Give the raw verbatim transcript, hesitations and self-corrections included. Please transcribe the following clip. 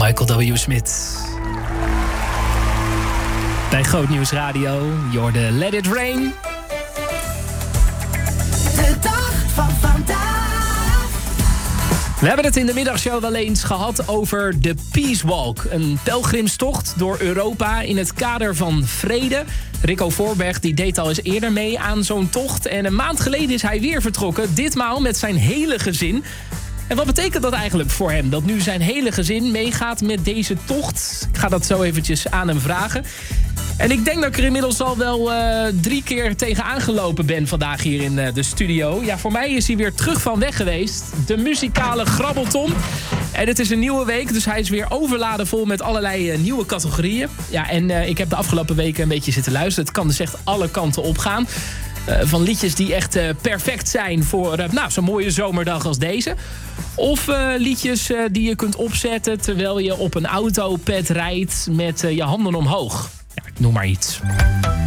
Michael W. Smith. Bij Groot Nieuws Radio, je hoorde Let It Rain. De dag van vandaag. We hebben het in de middagshow wel eens gehad over de Peace Walk. Een pelgrimstocht door Europa in het kader van vrede. Rico Voorberg die deed al eens eerder mee aan zo'n tocht. En een maand geleden is hij weer vertrokken. Ditmaal met zijn hele gezin. En wat betekent dat eigenlijk voor hem? Dat nu zijn hele gezin meegaat met deze tocht? Ik ga dat zo eventjes aan hem vragen. En ik denk dat ik er inmiddels al wel uh, drie keer tegen aangelopen ben vandaag hier in uh, de studio. Ja, voor mij is hij weer terug van weg geweest. De muzikale Grabbelton. En het is een nieuwe week, dus hij is weer overladen vol met allerlei uh, nieuwe categorieën. Ja, en uh, ik heb de afgelopen weken een beetje zitten luisteren. Het kan dus echt alle kanten opgaan. Uh, van liedjes die echt uh, perfect zijn voor uh, nou, zo'n mooie zomerdag als deze. Of uh, liedjes uh, die je kunt opzetten terwijl je op een autopad rijdt met uh, je handen omhoog. Ja, ik noem maar iets.